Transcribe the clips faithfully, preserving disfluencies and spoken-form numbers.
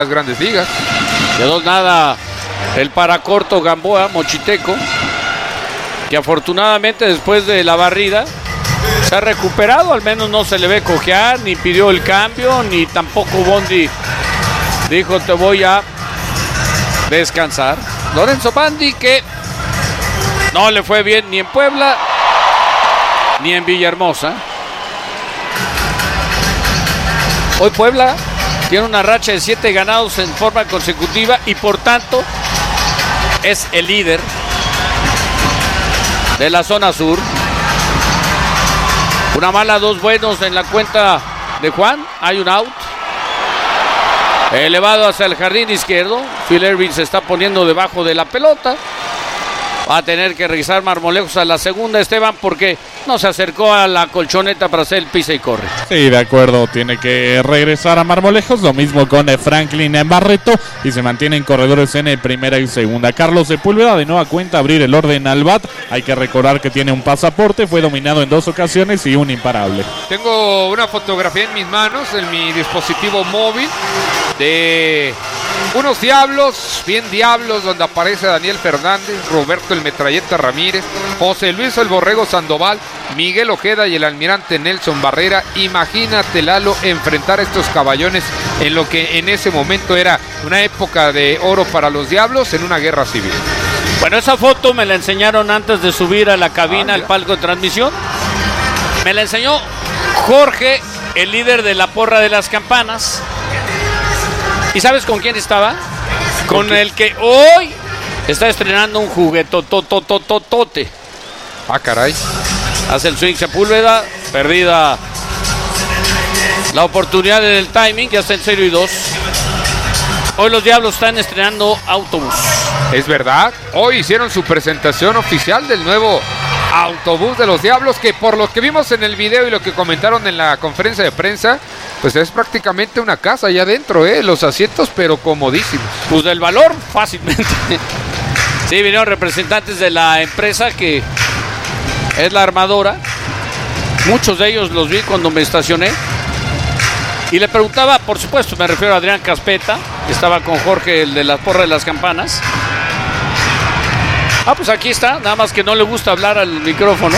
las grandes ligas. De dos nada el paracorto Gamboa, mochiteco, que afortunadamente después de la barrida se ha recuperado, al menos no se le ve cojear, ni pidió el cambio, ni tampoco Bondi dijo te voy a descansar. Lorenzo Bandi, que no le fue bien ni en Puebla ni en Villahermosa. Hoy Puebla tiene una racha de siete ganados en forma consecutiva y por tanto es el líder de la zona sur. Una mala, dos buenos en la cuenta de Juan. Hay un out. Elevado hacia el jardín izquierdo. Phil Ervin se está poniendo debajo de la pelota. Va a tener que regresar Marmolejos a la segunda, Esteban, porque no se acercó a la colchoneta para hacer el pisa y corre. Sí, de acuerdo, tiene que regresar a Marmolejos, lo mismo con Franklin Barreto, y se mantienen corredores en primera y segunda. Carlos Sepúlveda de nueva cuenta abrir el orden al bat, hay que recordar que tiene un pasaporte, fue dominado en dos ocasiones y un imparable. Tengo una fotografía en mis manos, en mi dispositivo móvil, de unos diablos, bien diablos, donde aparece Daniel Fernández, Roberto el Metralleta Ramírez, José Luis el Borrego Sandoval, Miguel Ojeda y el almirante Nelson Barrera. Imagínate, Lalo, enfrentar a estos caballones en lo que en ese momento era una época de oro para los diablos en una guerra civil. Bueno, esa foto me la enseñaron antes de subir a la cabina, ah, al palco de transmisión. Me la enseñó Jorge, el líder de la porra de las campanas. ¿Y sabes con quién estaba? Con, ¿Con el que hoy está estrenando un juguetototototote. Ah, caray. Hace el swing Sepúlveda, perdida la oportunidad en el timing, ya está en cero y dos. Hoy los Diablos están estrenando autobús. Es verdad, hoy hicieron su presentación oficial del nuevo autobús de los Diablos, que por lo que vimos en el video y lo que comentaron en la conferencia de prensa, pues es prácticamente una casa allá adentro, ¿eh? Los asientos, pero comodísimos. Pues del valor, fácilmente. Sí, vinieron representantes de la empresa que es la armadora. Muchos de ellos los vi cuando me estacioné. Y le preguntaba, por supuesto, me refiero a Adrián Caspeta, que estaba con Jorge, el de la porra de las campanas. Ah, pues aquí está, nada más que no le gusta hablar al micrófono.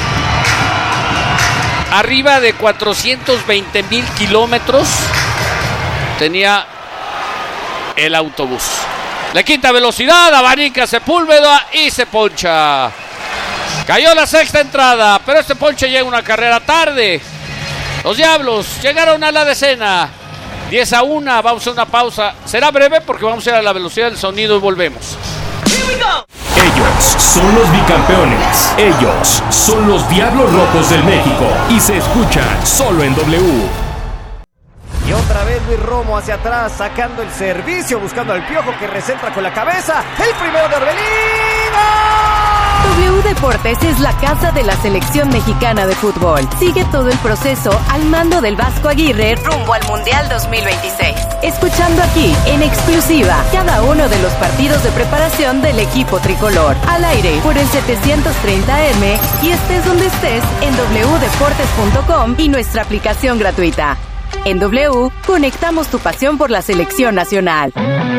Arriba de cuatrocientos veinte mil kilómetros tenía el autobús. Le quita velocidad, abanica Sepúlveda y se poncha. Cayó la sexta entrada, pero este ponche llega una carrera tarde. Los Diablos llegaron a la decena. diez a uno, vamos a una pausa. Será breve porque vamos a ir a la velocidad del sonido y volvemos. Ellos son los bicampeones. Ellos son los Diablos Rojos del México. Y se escuchan solo en W. Y otra vez Luis Romo hacia atrás, sacando el servicio, buscando al Piojo que recentra con la cabeza. El primero de Orbelín. W Deportes es la casa de la selección mexicana de fútbol. Sigue todo el proceso al mando del Vasco Aguirre rumbo al Mundial dos mil veintiséis. Escuchando aquí, en exclusiva, cada uno de los partidos de preparación del equipo tricolor. Al aire, por el setecientos treinta eme y estés donde estés en doble u deportes punto com y nuestra aplicación gratuita. En W, conectamos tu pasión por la selección nacional.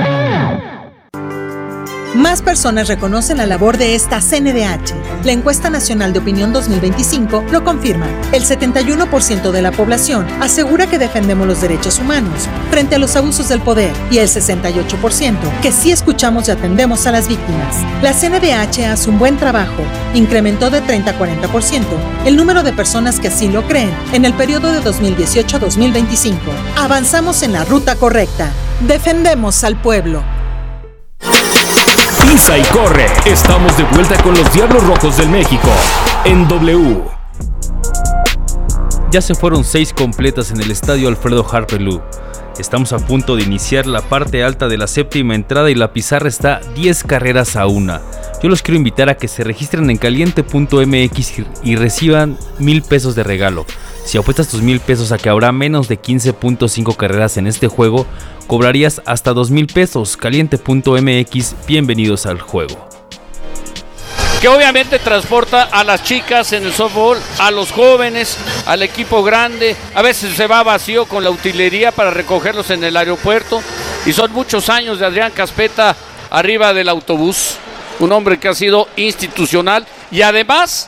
Más personas reconocen la labor de esta C N D H. La encuesta nacional de opinión dos mil veinticinco lo confirma. El setenta y uno por ciento de la población asegura que defendemos los derechos humanos frente a los abusos del poder y el sesenta y ocho por ciento que sí escuchamos y atendemos a las víctimas. La C N D H hace un buen trabajo. Incrementó de treinta a cuarenta por ciento el número de personas que así lo creen en el periodo de dos mil dieciocho a dos mil veinticinco. Avanzamos en la ruta correcta. Defendemos al pueblo. Pisa y corre. Estamos de vuelta con los Diablos Rojos del México en W. Ya se fueron seis completas en el estadio Alfredo Harper Lue. Estamos a punto de iniciar la parte alta de la séptima entrada y la pizarra está diez carreras a una. Yo los quiero invitar a que se registren en caliente punto eme equis y reciban mil pesos de regalo. Si apuestas tus mil pesos a que habrá menos de quince punto cinco carreras en este juego, cobrarías hasta dos mil pesos. caliente punto eme equis, bienvenidos al juego. Que obviamente transporta a las chicas en el softball, a los jóvenes, al equipo grande. A veces se va vacío con la utilería para recogerlos en el aeropuerto. Y son muchos años de Adrián Caspeta arriba del autobús. Un hombre que ha sido institucional y además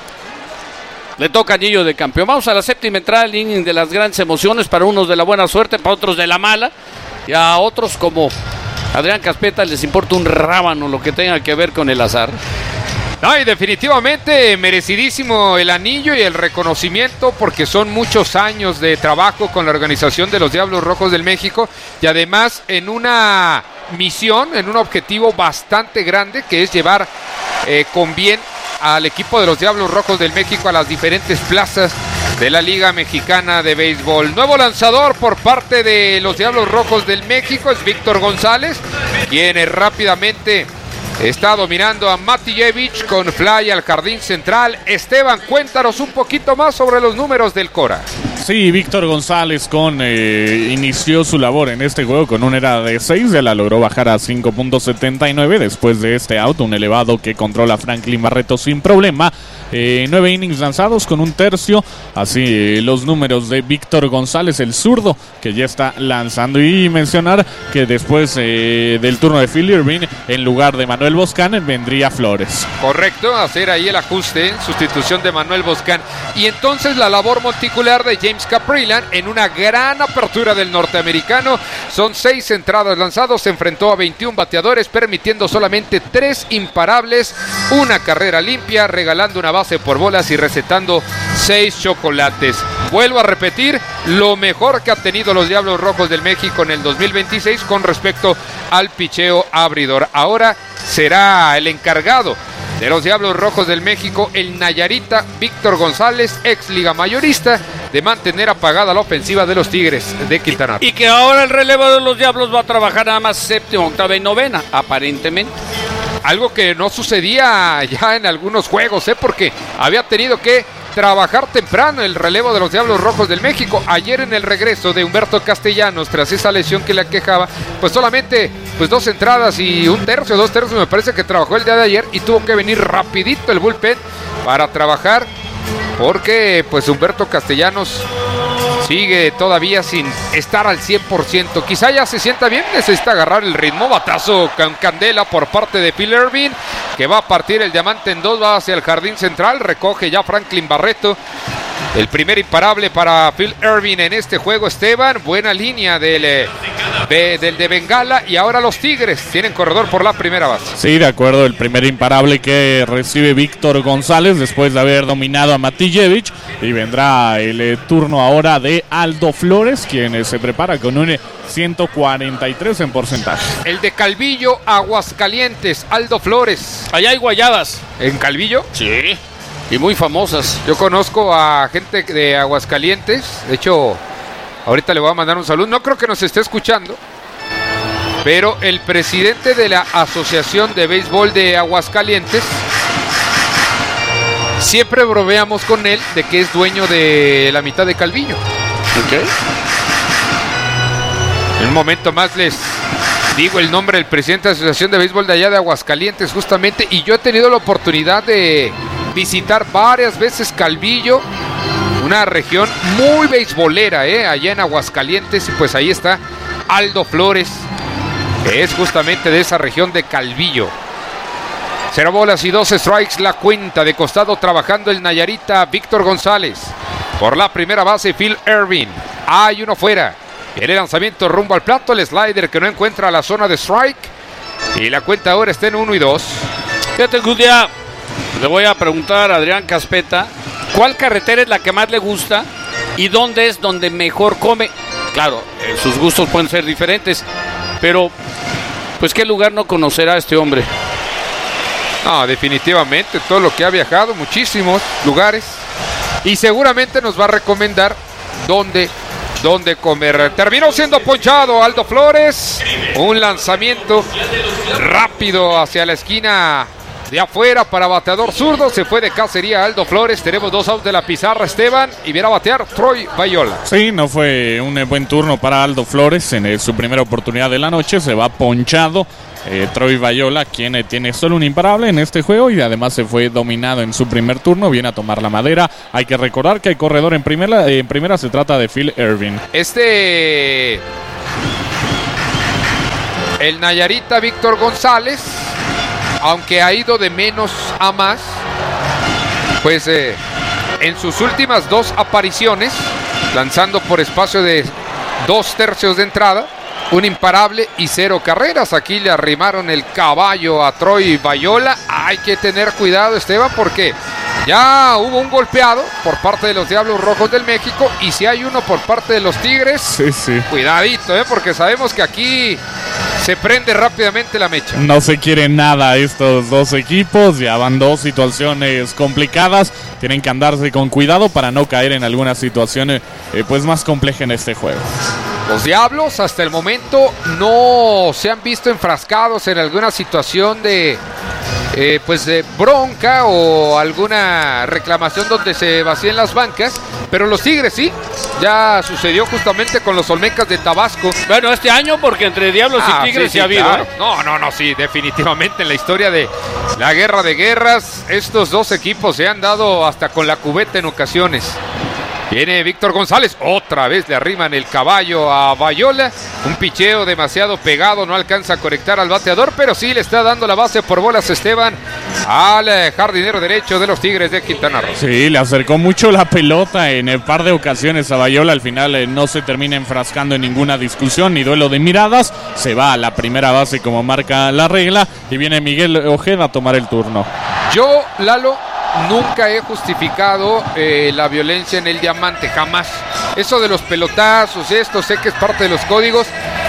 le toca anillo de campeón. Vamos a la séptima entrada, el inning de las grandes emociones, para unos de la buena suerte, para otros de la mala, y a otros como Adrián Caspeta les importa un rábano lo que tenga que ver con el azar. No, y definitivamente merecidísimo el anillo y el reconocimiento, porque son muchos años de trabajo con la organización de los Diablos Rojos del México, y además en una misión, en un objetivo bastante grande, que es llevar eh, con bien al equipo de los Diablos Rojos del México a las diferentes plazas de la Liga Mexicana de Béisbol. Nuevo lanzador por parte de los Diablos Rojos del México es Víctor González, quien rápidamente está dominando a Matijevich con fly al jardín central. Esteban, cuéntanos un poquito más sobre los números del Cora. Sí, Víctor González con eh, inició su labor en este juego con una era de seis, ya la logró bajar a cinco punto setenta y nueve después de este out, un elevado que controla Franklin Barreto sin problema. Eh, nueve innings lanzados con un tercio, así eh, los números de Víctor González, el zurdo, que ya está lanzando. Y mencionar que después eh, del turno de Phil Irving, en lugar de Manuel Boscan, vendría Flores. Correcto, hacer ahí el ajuste en sustitución de Manuel Boscan. Y entonces la labor monticular de James Kaprielian en una gran apertura del norteamericano. Son seis entradas lanzados, se enfrentó a veintiún bateadores, permitiendo solamente tres imparables, una carrera limpia, regalando una base por bolas y recetando seis chocolates. Vuelvo a repetir, lo mejor que ha tenido los Diablos Rojos del México en el dos mil veintiséis con respecto al picheo abridor. Ahora será el encargado de los Diablos Rojos del México, el nayarita Víctor González, ex liga mayorista, de mantener apagada la ofensiva de los Tigres de Quintana Roo. Y que ahora el relevo de los Diablos va a trabajar nada más séptima, octava y novena, aparentemente. Algo que no sucedía ya en algunos juegos, ¿eh? Porque había tenido que trabajar temprano el relevo de los Diablos Rojos del México. Ayer en el regreso de Humberto Castellanos, tras esa lesión que le aquejaba, pues solamente pues dos entradas y un tercio, dos tercios me parece que trabajó el día de ayer, y tuvo que venir rapidito el bullpen para trabajar, porque pues Humberto Castellanos sigue todavía sin estar al cien por ciento. Quizá ya se sienta bien, necesita agarrar el ritmo. Batazo con candela por parte de Phil Irving, que va a partir el diamante en dos, va hacia el jardín central, recoge ya Franklin Barreto. El primer imparable para Phil Irving en este juego, Esteban. Buena línea del, de, del de Bengala. Y ahora los Tigres tienen corredor por la primera base. Sí, de acuerdo, el primer imparable que recibe Víctor González después de haber dominado a Matijevich. Y vendrá el eh, turno ahora de Aldo Flores, quien eh, se prepara con un eh, ciento cuarenta y tres en porcentaje. El de Calvillo, Aguascalientes, Aldo Flores. Allá hay guayabas. ¿En Calvillo? Sí. Y muy famosas. Yo conozco a gente de Aguascalientes. De hecho, ahorita le voy a mandar un saludo. No creo que nos esté escuchando, pero el presidente de la Asociación de Béisbol de Aguascalientes, siempre bromeamos con él de que es dueño de la mitad de Calvillo. Ok. En un momento más les digo el nombre del presidente de la Asociación de Béisbol de allá de Aguascalientes, justamente. Y yo he tenido la oportunidad de visitar varias veces Calvillo, una región muy beisbolera, ¿eh? Allá en Aguascalientes. Y pues ahí está Aldo Flores, que es justamente de esa región de Calvillo. Cero bolas y dos strikes la cuenta. De costado trabajando el nayarita Víctor González. Por la primera base Phil Irving. Hay uno fuera. El lanzamiento rumbo al plato, el slider que no encuentra la zona de strike. Y la cuenta ahora está en uno y dos. Fíjate que un día le voy a preguntar a Adrián Caspeta cuál carretera es la que más le gusta y dónde es donde mejor come. Claro, eh, sus gustos pueden ser diferentes, pero pues qué lugar no conocerá este hombre. No, definitivamente, todo lo que ha viajado, muchísimos lugares, y seguramente nos va a recomendar dónde, dónde comer. Terminó siendo ponchado Aldo Flores. Un lanzamiento rápido hacia la esquina de afuera para bateador zurdo. Se fue de cacería Aldo Flores. Tenemos dos outs de la pizarra, Esteban, y viene a batear Troy Bayola. Sí, no fue un buen turno para Aldo Flores en eh, su primera oportunidad de la noche. Se va ponchado eh, Troy Bayola, quien eh, tiene solo un imparable en este juego y además se fue dominado en su primer turno. Viene a tomar la madera. Hay que recordar que el corredor en primera, eh, en primera se trata de Phil Irving. Este El Nayarita Víctor González, aunque ha ido de menos a más, pues eh, en sus últimas dos apariciones, lanzando por espacio de dos tercios de entrada, un imparable y cero carreras. Aquí le arrimaron el caballo a Troy Bayola. Hay que tener cuidado, Esteban, porque ya hubo un golpeado por parte de los Diablos Rojos del México, y si hay uno por parte de los Tigres, sí, sí. cuidadito, ¿eh? Porque sabemos que aquí se prende rápidamente la mecha. No se quiere nada estos dos equipos, ya van dos situaciones complicadas, tienen que andarse con cuidado para no caer en alguna situación eh, pues más compleja en este juego. Los Diablos hasta el momento no se han visto enfrascados en alguna situación de eh, pues de bronca o alguna reclamación donde se vacíen las bancas, pero los Tigres sí, ya sucedió justamente con los Olmecas de Tabasco. Bueno, este año, porque entre Diablos Ah, y Tigres sí, sí ha sí, habido. claro. ¿eh? No, no, no, sí, definitivamente en la historia de la guerra de guerras, estos dos equipos se han dado hasta con la cubeta en ocasiones. Viene Víctor González, otra vez le arriman el caballo a Bayola, un picheo demasiado pegado, no alcanza a conectar al bateador, pero sí le está dando la base por bolas Esteban al eh, jardinero derecho de los Tigres de Quintana Roo. Sí, le acercó mucho la pelota en un par de ocasiones a Bayola, al final eh, no se termina enfrascando en ninguna discusión ni duelo de miradas, se va a la primera base como marca la regla y viene Miguel Ojeda a tomar el turno. Yo, Lalo, nunca he justificado eh, la violencia en el diamante, jamás. Eso de los pelotazos, esto sé que es parte de los códigos.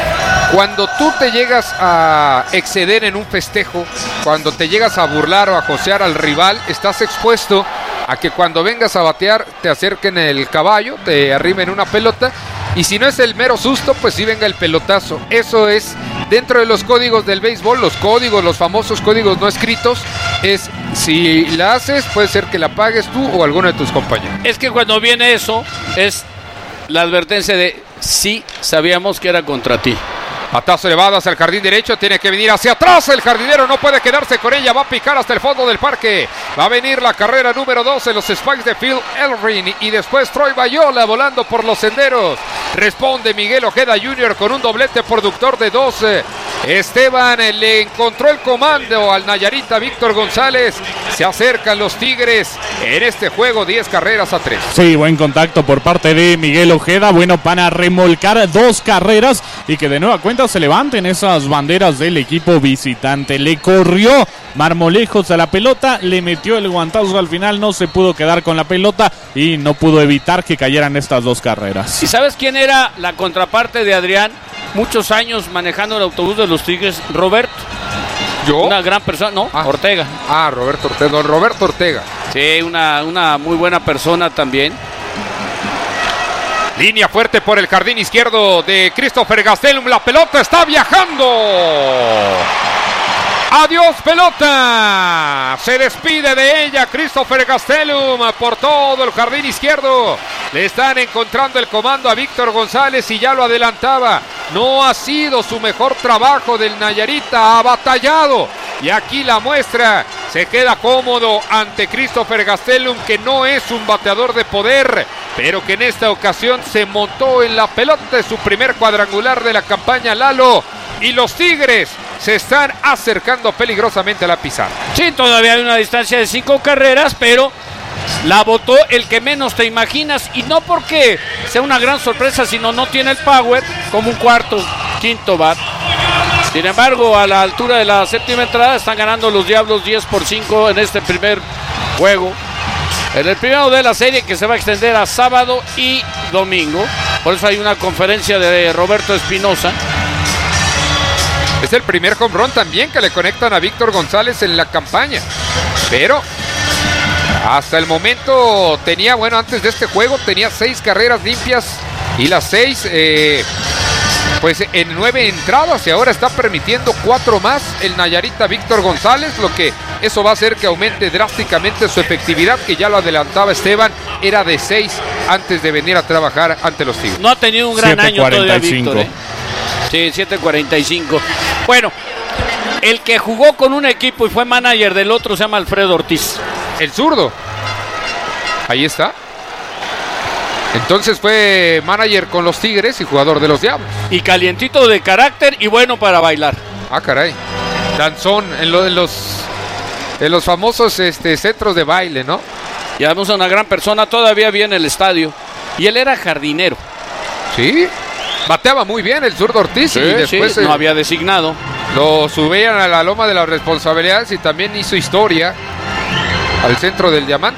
Cuando tú te llegas a exceder en un festejo, cuando te llegas a burlar o a josear al rival, estás expuesto a que cuando vengas a batear te acerquen el caballo, te arrimen una pelota, y si no es el mero susto, pues sí venga el pelotazo. Eso es dentro de los códigos del béisbol, los códigos, los famosos códigos no escritos, es si la haces, puede ser que la pagues tú o alguno de tus compañeros. Es que cuando viene eso, es la advertencia de sí sabíamos que era contra ti. Batazo elevado hacia el jardín derecho, tiene que venir hacia atrás, el jardinero no puede quedarse con ella, va a picar hasta el fondo del parque, va a venir la carrera número dos en los Spikes de Phil Elrin, y después Troy Bayola volando por los senderos, responde Miguel Ojeda junior con un doblete productor de doce. Esteban le encontró el comando al Nayarita Víctor González, se acercan los Tigres en este juego, diez carreras a tres. Sí, buen contacto por parte de Miguel Ojeda, bueno para remolcar dos carreras y que de nueva cuenta se levanten esas banderas del equipo visitante. Le corrió Marmolejos a la pelota, le metió el guantazo al final, no se pudo quedar con la pelota y no pudo evitar que cayeran estas dos carreras. ¿Y sabes quién era la contraparte de Adrián? Muchos años manejando el autobús de los Tigres, Roberto. ¿Yo? Una gran persona, no, Ah. Ortega. Ah, Roberto Ortega, don Roberto Ortega. Sí, una, una muy buena persona también. Línea fuerte por el jardín izquierdo de Christopher Gastelum. La pelota está viajando. Adiós pelota. Se despide de ella Christopher Gastelum por todo el jardín izquierdo. Le están encontrando el comando a Víctor González y ya lo adelantaba. No ha sido su mejor trabajo del Nayarita. Ha batallado. Y aquí la muestra. Se queda cómodo ante Christopher Gastelum, que no es un bateador de poder, pero que en esta ocasión se montó en la pelota de su primer cuadrangular de la campaña, Lalo. Y los Tigres se están acercando peligrosamente a la pizarra. Sí, todavía hay una distancia de cinco carreras, pero la botó el que menos te imaginas. Y no porque sea una gran sorpresa, sino no tiene el power como un cuarto, quinto bat. Sin embargo, a la altura de la séptima entrada están ganando los Diablos diez por cinco en este primer juego. En el primero de la serie, que se va a extender a sábado y domingo. Por eso hay una conferencia de Roberto Espinosa. Es el primer home run también que le conectan a Víctor González en la campaña. Pero hasta el momento tenía, bueno, antes de este juego tenía seis carreras limpias y las seis, eh, pues en nueve entradas, y ahora está permitiendo cuatro más el Nayarita Víctor González, lo que eso va a hacer que aumente drásticamente su efectividad, que ya lo adelantaba Esteban, era de seis antes de venir a trabajar ante los Tigres. No ha tenido un gran año todavía Víctor, ¿eh? Sí, siete cuarenta y cinco. Bueno, el que jugó con un equipo y fue manager del otro se llama Alfredo Ortiz. El zurdo. Ahí está. Entonces fue manager con los Tigres y jugador de los Diablos. Y calientito de carácter y bueno para bailar. Ah, caray. Danzón en, lo, en los en los famosos este, centros de baile, ¿no? Y además una gran persona, todavía viene el estadio. Y él era jardinero. Sí. Bateaba muy bien el zurdo Ortiz. Sí, y después sí, no había designado. Lo subían a la loma de las responsabilidades y también hizo historia al centro del diamante.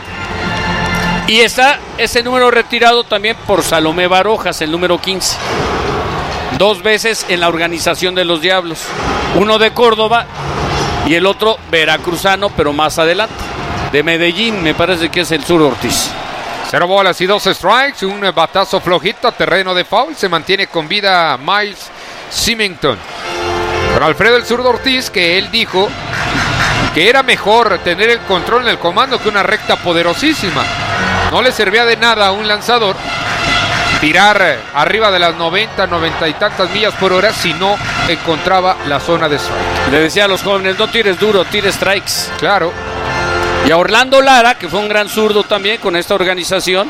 Y está ese número retirado también por Salomé Barojas, el número quince. Dos veces en la organización de los Diablos. Uno de Córdoba y el otro veracruzano, pero más adelante. De Medellín, me parece que es el zurdo Ortiz. Cero bolas y dos strikes, un batazo flojito a terreno de foul. Se mantiene con vida Miles Symington. Pero Alfredo el zurdo Ortiz, que él dijo que era mejor tener el control en el comando que una recta poderosísima. No le servía de nada a un lanzador tirar arriba de las noventa, noventa y tantas millas por hora si no encontraba la zona de strike. Le decía a los jóvenes, no tires duro, tires strikes. Claro. Y a Orlando Lara, que fue un gran zurdo también con esta organización.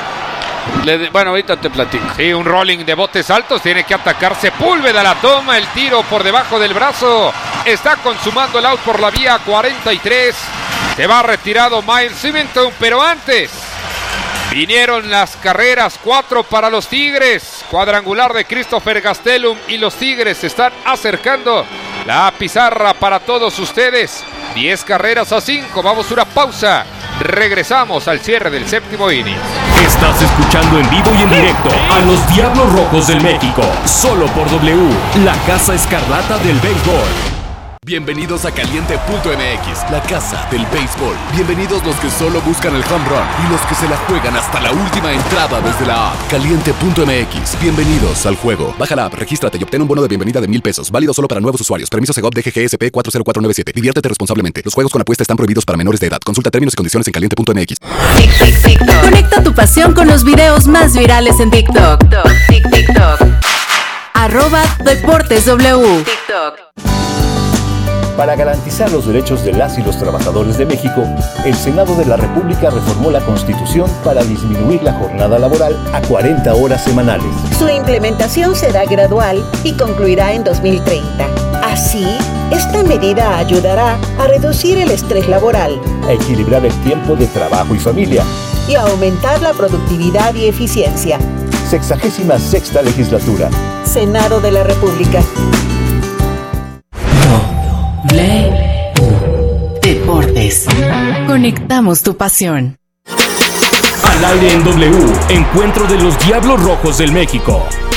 Le de, bueno, ahorita te platico. Sí, un rolling de botes altos, tiene que atacar Sepúlveda, la toma, el tiro por debajo del brazo. Está consumando el out por la vía cuarenta y tres. Se va retirado Miles Symington, pero antes vinieron las carreras, cuatro para los Tigres. Cuadrangular de Christopher Gastelum y los Tigres se están acercando. La pizarra para todos ustedes. diez carreras a cinco. Vamos a una pausa. Regresamos al cierre del séptimo inning. Estás escuchando en vivo y en directo a los Diablos Rojos del México. Solo por W, la Casa Escarlata del Béisbol. Bienvenidos a Caliente punto M X, la casa del béisbol. Bienvenidos los que solo buscan el home run y los que se la juegan hasta la última entrada desde la app. Caliente punto M X, bienvenidos al juego. Baja la app, regístrate y obtén un bono de bienvenida de mil pesos. Válido solo para nuevos usuarios. Permiso Segov D G G S P cuatro cero cuatro nueve siete. Diviértete responsablemente. Los juegos con apuesta están prohibidos para menores de edad. Consulta términos y condiciones en caliente punto M X. Conecta tu pasión con los videos más virales en TikTok. TikTok. Arroba Deportes W. TikTok. Para garantizar los derechos de las y los trabajadores de México, el Senado de la República reformó la Constitución para disminuir la jornada laboral a cuarenta horas semanales. Su implementación será gradual y concluirá en dos mil treinta. Así, esta medida ayudará a reducir el estrés laboral, a equilibrar el tiempo de trabajo y familia y a aumentar la productividad y eficiencia. Sexagésima sexta legislatura. Senado de la República. Deportes. Conectamos tu pasión. Al aire en W, encuentro de los Diablos Rojos del México.